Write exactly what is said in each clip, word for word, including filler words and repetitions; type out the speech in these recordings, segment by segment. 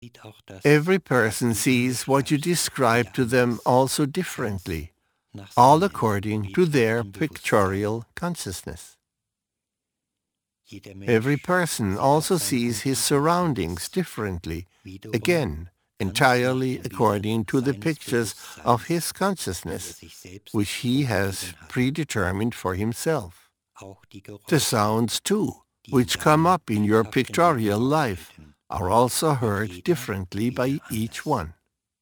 Every person sees what you describe to them also differently, all according to their pictorial consciousness. Every person also sees his surroundings differently, again, entirely according to the pictures of his consciousness, which he has predetermined for himself. The sounds, too, which come up in your pictorial life, are also heard differently by each one.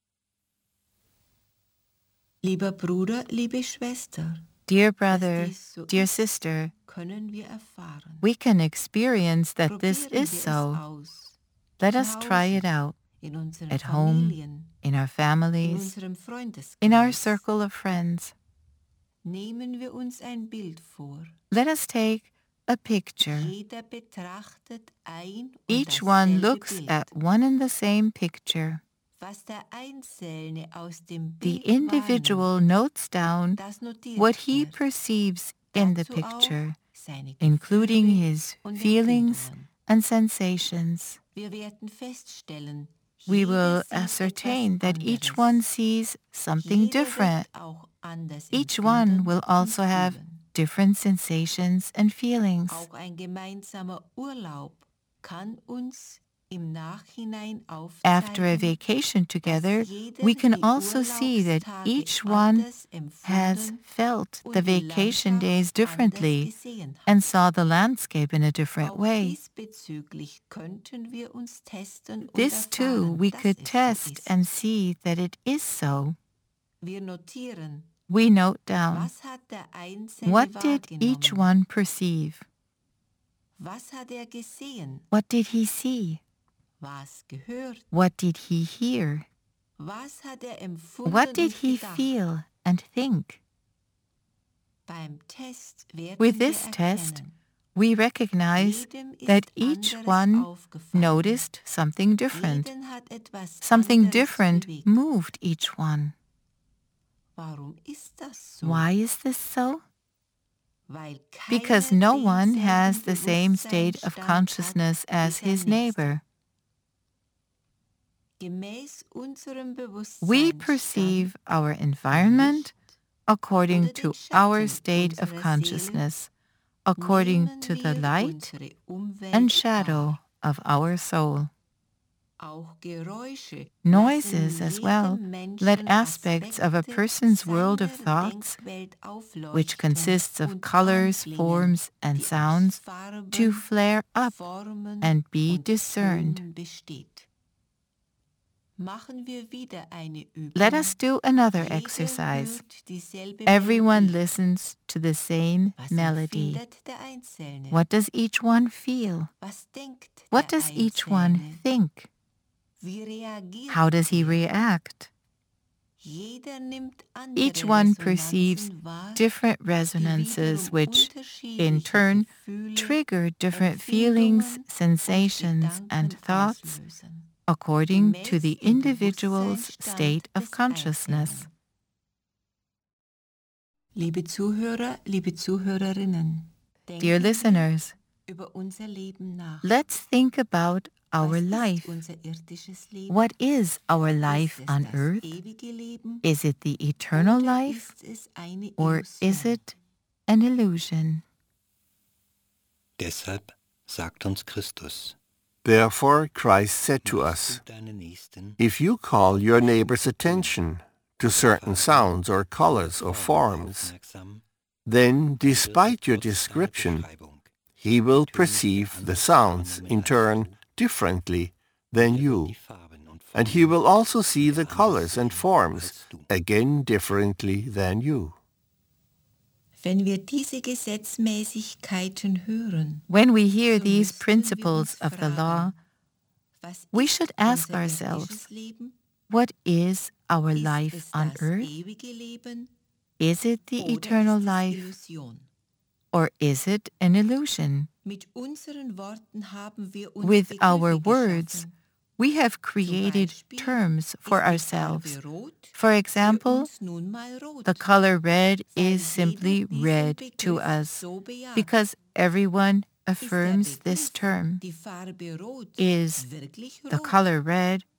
Lieber Bruder, liebe Schwester, Dear brother, dear sister, we can experience that this is so. Let us try it out at home, in our families, in our circle of friends. Nehmen wir uns ein Bild vor. Let us take a picture. Jeder betrachtet ein und Each one dasselbe looks Bild. at one and the same picture. Was der Einzelne aus dem The Bild individual notes down wahrnimmt, das notiert what he er. perceives in the Dazu picture, auch seine including Gefühle his und feelings Empfindungen. and sensations. Wir werden feststellen, We jeder will sieht ascertain etwas that each anderes. one sees something Jeder wird different. auch anders Each empfinden one will und also have fühlen. different sensations and feelings. Auch ein gemeinsamer Urlaub kann uns im Nachhinein After a aufzeigen, vacation together, dass jeder we can die also see that Urlaubstage each one anders has empfunden felt und the die vacation Landschaft days differently anders gesehen hat. and saw the landscape in a different Auch way. diesbezüglich könnten wir uns testen und This too erfahren, we dass could es test so ist. and see that it is so. Wir notieren, We note down, was hat der Einzelne what did each wahrgenommen? one perceive? Was hat er gesehen? What did he see? Was gehört? What did he hear? Was hat er empfunden What did und he gedacht? feel and think? Beim Test werden With wir this test, erkennen, we recognize jedem ist that each anderes one aufgefallen. noticed something different. Jeden hat etwas Something anderes different bewegt. moved each one. Warum ist das so? Why is this so? Weil Because keiner no one denselben has the same state of Bewusstseinsstand consciousness hat wie as sein his Nächster. neighbor. Gemäß unserem We Bewusstsein perceive our environment according oder to den our Schatten state of unserer consciousness, according nehmen to the wir light unsere Umwelt and shadow wahr. of our soul. Auch Geräusche Noises lassen as jedem well Menschen let aspects of a Aspekte person's world of seiner thoughts, Denkwelt which aufleuchten consists of und colors, anklingen, forms, and die aus sounds, Farben, to flare up Formen and be und discerned. Tönen besteht. Machen wir wieder eine Übung. Let us do another Jeder exercise. hört dieselbe Everyone Melodie. listens to the same Was melody. empfindet der Einzelne? What does each one feel? Was denkt What der does each one Einzelne? think? Wie reagiert How does he er? react? Jeder nimmt andere Each one Resonanzen perceives wahr, different die resonances, wiederum which in unterschiedliche turn Gefühle, trigger different feelings, Empfindungen und sensations, and Gedanken thoughts auslösen, according to gemäß the dem individual's Bewusstseinsstand state of des consciousness. Einzelnen. Liebe Zuhörer, liebe Zuhörerinnen, Dear denken wir listeners, über unser Leben nach. let's think about our Was life. ist unser irdisches Leben? What is our Ist life es on das earth? ewige Leben? Is it the eternal Oder life, ist es eine or is Illusion? it an illusion? Deshalb sagt uns Christus. Therefore Christ said to us, if you call your neighbor's attention to certain sounds or colors or forms, then despite your description, he will perceive the sounds in turn differently than you, and he will also see the colors and forms again differently than you. Wenn wir diese Gesetzmäßigkeiten hören, When we hear so these müssten wir principles uns of the law, fragen, was we ist should ask unser ourselves, irdisches Leben? what is our Ist life es on das earth? ewige Leben Is it the oder eternal ist es life, Illusion? or is it an illusion? Mit unseren Worten haben wir uns With Begriffe our words, geschaffen. we have Zum created Beispiel terms for ist die ourselves. Farbe rot For für example, uns nun mal rot, the color red weil is simply jeder diesen to Begriff us so bejaht. because everyone affirms this term. Is the color red